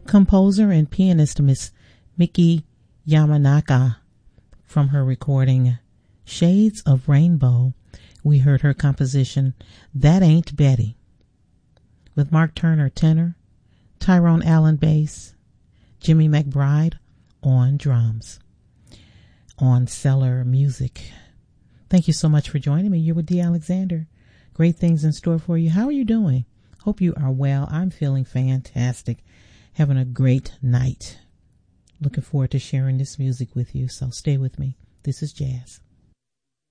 composer and pianist Miss Miki Yamanaka. From her recording Shades of Rainbow, we heard her composition That Ain't Betty, with Mark Turner tenor, Tyrone Allen bass, Jimmy McBride on drums, on Cellar Music. Thank you so much for joining me. You're with Dee Alexander. Great things in store for you. How are you doing? Hope you are well. I'm feeling fantastic. Having a great night. Looking forward to sharing this music with you, so stay with me. This is Jazz.